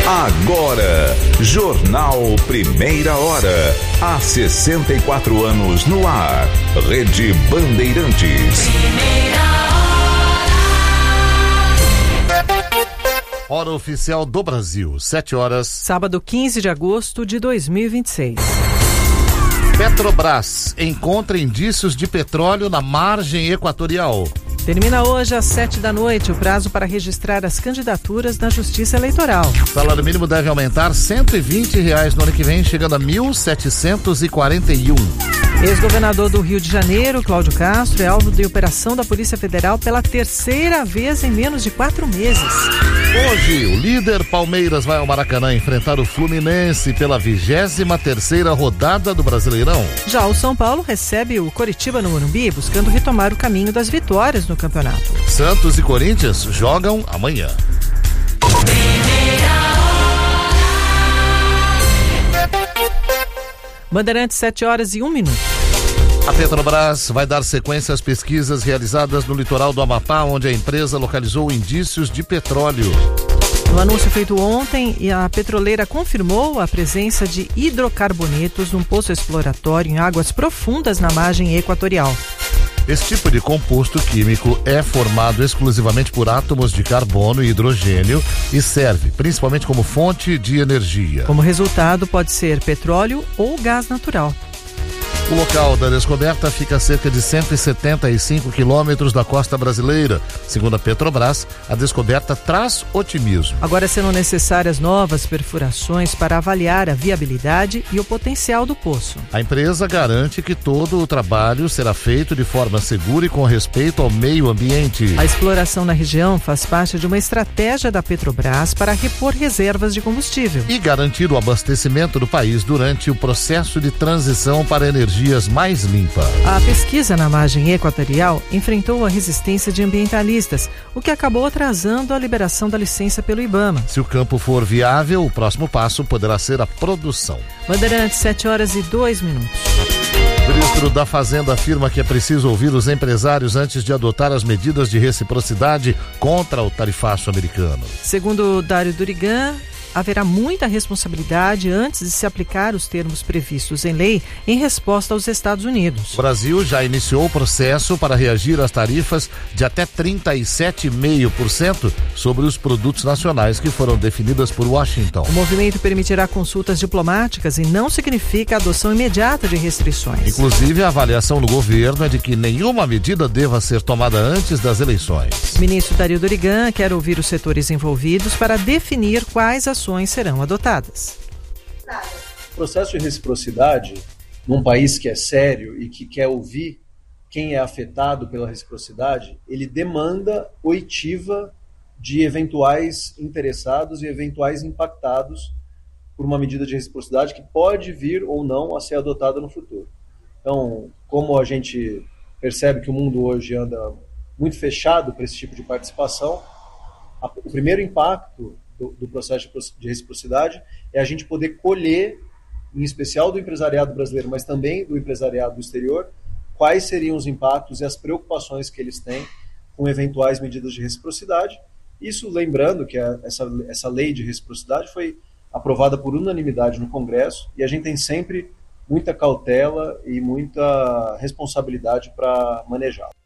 Agora, Jornal Primeira Hora. Há 64 anos no ar. Rede Bandeirantes. Hora oficial do Brasil, 7 horas. Sábado 15 de agosto de 2026. Petrobras encontra indícios de petróleo na margem equatorial. Termina hoje às 7 da noite o prazo para registrar as candidaturas na Justiça Eleitoral. O salário mínimo deve aumentar R$ 120 no ano que vem, chegando a 1.741. Ex-governador do Rio de Janeiro, Cláudio Castro, é alvo de operação da Polícia Federal pela terceira vez em menos de 4 meses. Hoje, o líder Palmeiras vai ao Maracanã enfrentar o Fluminense pela 23ª rodada do Brasileirão. Já o São Paulo recebe o Coritiba no Morumbi, buscando retomar o caminho das vitórias no campeonato. Santos e Corinthians jogam amanhã. Bandeirantes, 7 horas e 1 minuto. A Petrobras vai dar sequência às pesquisas realizadas no litoral do Amapá, onde a empresa localizou indícios de petróleo. No anúncio feito ontem, a petroleira confirmou a presença de hidrocarbonetos num poço exploratório em águas profundas na margem equatorial. Esse tipo de composto químico é formado exclusivamente por átomos de carbono e hidrogênio e serve principalmente como fonte de energia. Como resultado, pode ser petróleo ou gás natural. O local da descoberta fica a cerca de 175 quilômetros da costa brasileira. Segundo a Petrobras, a descoberta traz otimismo. Agora serão necessárias novas perfurações para avaliar a viabilidade e o potencial do poço. A empresa garante que todo o trabalho será feito de forma segura e com respeito ao meio ambiente. A exploração na região faz parte de uma estratégia da Petrobras para repor reservas de combustível e garantir o abastecimento do país durante o processo de transição para energias mais limpas. A pesquisa na margem equatorial enfrentou a resistência de ambientalistas, o que acabou atrasando a liberação da licença pelo IBAMA. Se o campo for viável, o próximo passo poderá ser a produção. Bandeirantes, 7 horas e 2 minutos. O ministro da Fazenda afirma que é preciso ouvir os empresários antes de adotar as medidas de reciprocidade contra o tarifaço americano. Segundo Dário Durigan, haverá muita responsabilidade antes de se aplicar os termos previstos em lei em resposta aos Estados Unidos. O Brasil já iniciou o processo para reagir às tarifas de até 37,5% sobre os produtos nacionais que foram definidas por Washington. O movimento permitirá consultas diplomáticas e não significa a adoção imediata de restrições. Inclusive, a avaliação do governo é de que nenhuma medida deva ser tomada antes das eleições. O ministro Dário Durigan quer ouvir os setores envolvidos para definir quais ações serão adotadas. O processo de reciprocidade, num país que é sério e que quer ouvir quem é afetado pela reciprocidade, ele demanda oitiva de eventuais interessados e eventuais impactados por uma medida de reciprocidade que pode vir ou não a ser adotada no futuro. Então, como a gente percebe que o mundo hoje anda muito fechado para esse tipo de participação, o primeiro impacto do processo de reciprocidade é a gente poder colher, em especial do empresariado brasileiro, mas também do empresariado do exterior, quais seriam os impactos e as preocupações que eles têm com eventuais medidas de reciprocidade. Isso lembrando que essa lei de reciprocidade foi aprovada por unanimidade no Congresso e a gente tem sempre muita cautela e muita responsabilidade para manejá-la.